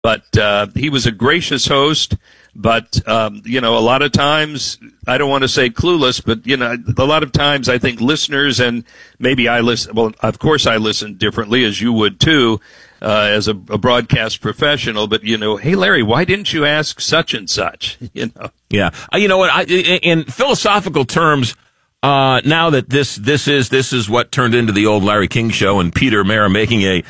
But he was a gracious host. But, a lot of times, I don't want to say clueless, but, a lot of times I think listeners, and maybe I listen, well, of course I listen differently, as you would too, as a broadcast professional, but, hey, Larry, why didn't you ask such and such, Yeah. You know what, in philosophical terms, now that this is what turned into the old Larry King show, and Peter Mayer making a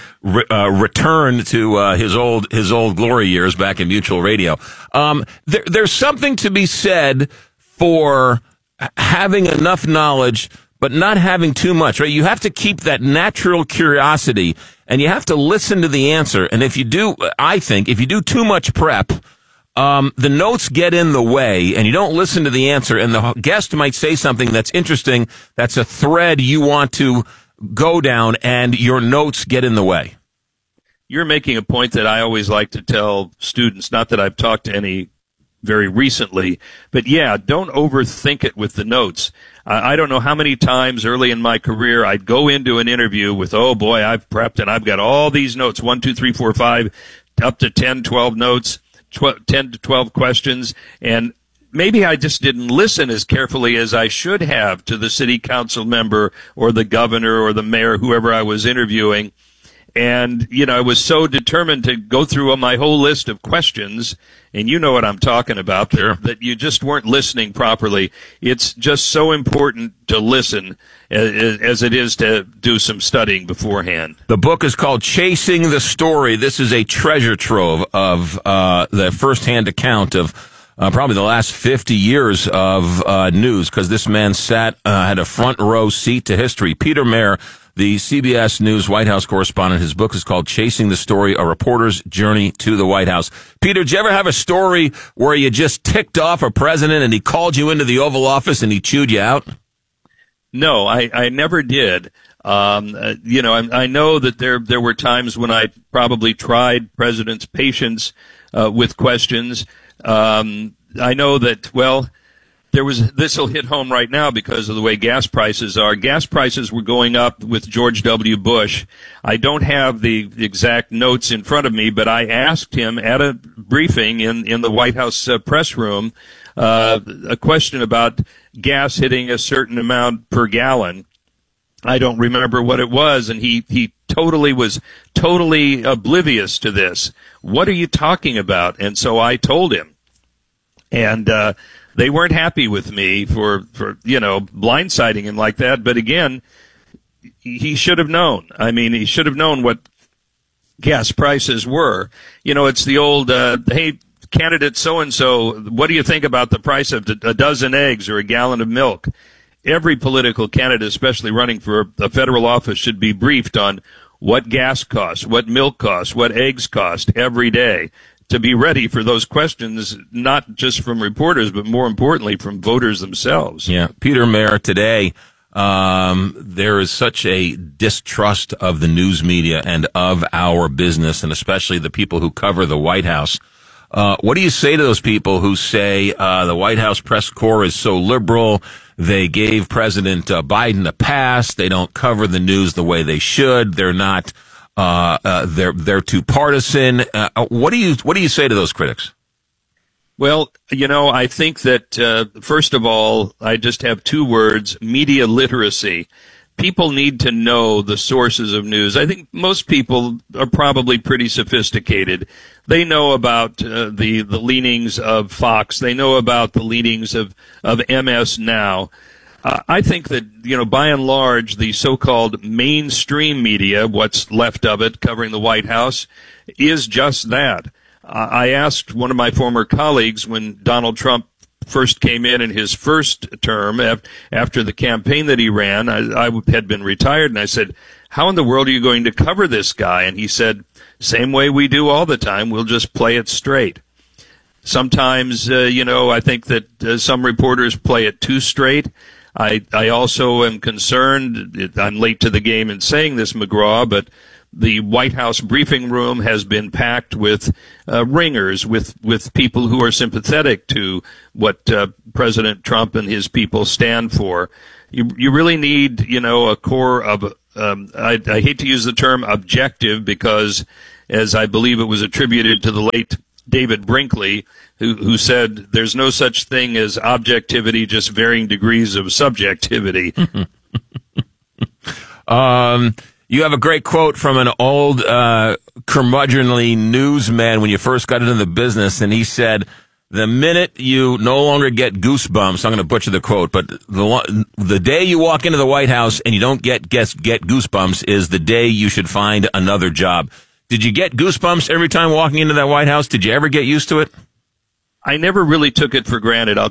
return to his old glory years back in Mutual Radio. There's something to be said for having enough knowledge, but not having too much. Right? You have to keep that natural curiosity, and you have to listen to the answer. And if you do, I think, if you do too much prep, the notes get in the way, and you don't listen to the answer, and the guest might say something that's interesting, that's a thread you want to go down, and your notes get in the way. You're making a point that I always like to tell students, not that I've talked to any very recently, but yeah, don't overthink it with the notes. I don't know how many times early in my career I'd go into an interview with, oh boy, I've prepped and I've got all these notes, 1, 2, 3, 4, 5, up to 10, 12 notes. 10 to 12 questions, and maybe I just didn't listen as carefully as I should have to the city council member or the governor or the mayor, whoever I was interviewing. And, I was so determined to go through my whole list of questions, and you know what I'm talking about, sure, that you just weren't listening properly. It's just so important to listen as it is to do some studying beforehand. The book is called Chasing the Story. This is a treasure trove of the firsthand account of probably the last 50 years of news, because this man had a front row seat to history. Peter Mayer, the CBS News White House correspondent. His book is called Chasing the Story, A Reporter's Journey to the White House. Peter, did you ever have a story where you just ticked off a president and he called you into the Oval Office and he chewed you out? No, I never did. I know that there were times when I probably tried president's patience with questions. I know that, this will hit home right now because of the way gas prices are. Gas prices were going up with George W. Bush. I don't have the exact notes in front of me, but I asked him at a briefing in the White House press room a question about gas hitting a certain amount per gallon. I don't remember what it was, and he was totally oblivious to this. What are you talking about? And so I told him. And they weren't happy with me for blindsiding him like that. But again, he should have known. I mean, he should have known what gas prices were. It's the old, hey, candidate so-and-so, what do you think about the price of a dozen eggs or a gallon of milk? Every political candidate, especially running for a federal office, should be briefed on what gas costs, what milk costs, what eggs cost every day, to be ready for those questions, not just from reporters, but more importantly from voters themselves. Yeah. Peter Mayer, today, there is such a distrust of the news media and of our business, and especially the people who cover the White House. What do you say to those people who say the White House press corps is so liberal, they gave President Biden a pass, they don't cover the news the way they should, they're not they're too partisan? What do you say to those critics? Well, I think that first of all, I just have two words: media literacy. People need to know the sources of news. I think most people are probably pretty sophisticated. They know about the leanings of Fox. They know about the leanings of MS Now. I think that, by and large, the so-called mainstream media, what's left of it covering the White House, is just that. I asked one of my former colleagues when Donald Trump first came in his first term after the campaign that he ran. I had been retired, and I said, how in the world are you going to cover this guy? And he said, same way we do all the time. We'll just play it straight. Sometimes, I think that some reporters play it too straight. I also am concerned, I'm late to the game in saying this, McGraw, but the White House briefing room has been packed with ringers, with people who are sympathetic to what President Trump and his people stand for. You really need, a core of, I hate to use the term objective because as I believe it was attributed to the late David Brinkley, who said there's no such thing as objectivity, just varying degrees of subjectivity. You have a great quote from an old curmudgeonly newsman when you first got into the business, and he said, the minute you no longer get goosebumps, I'm going to butcher the quote, but the day you walk into the White House and you don't get goosebumps is the day you should find another job. Did you get goosebumps every time walking into that White House? Did you ever get used to it? I never really took it for granted. I'll